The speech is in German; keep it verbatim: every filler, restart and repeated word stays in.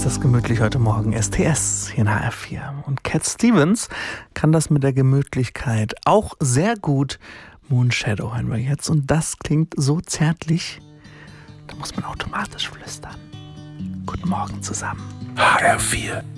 ist das gemütlich heute Morgen. S T S hier in H R vier. Und Cat Stevens kann das mit der Gemütlichkeit auch sehr gut. Moonshadow hören wir jetzt. Und das klingt so zärtlich, da muss man automatisch flüstern. Guten Morgen zusammen. H R vier.